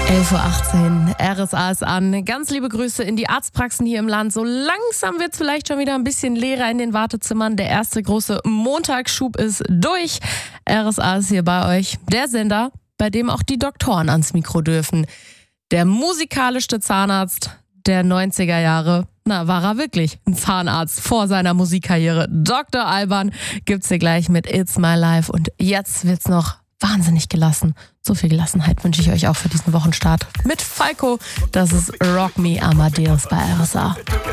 11:18 Uhr, RSA ist an. Ganz liebe Grüße in die Arztpraxen hier im Land. So langsam wird es vielleicht schon wieder ein bisschen leerer in den Wartezimmern. Der erste große Montagsschub ist durch. RSA ist hier bei euch. Der Sender, bei dem auch die Doktoren ans Mikro dürfen. Der musikalischste Zahnarzt der 90er Jahre. Na, war er wirklich ein Zahnarzt vor seiner Musikkarriere. Dr. Alban gibt's hier gleich mit It's My Life. Und jetzt wird's noch wahnsinnig gelassen. So viel Gelassenheit wünsche ich euch auch für diesen Wochenstart. Mit Falco, das ist Rock Me Amadeus bei RSA.